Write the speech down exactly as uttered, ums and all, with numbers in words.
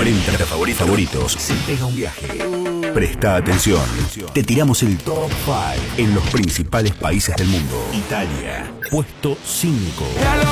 cuarenta favoritos. Se pega un viaje. Presta atención. Te tiramos el top cinco en los principales países del mundo. Italia, puesto cinco.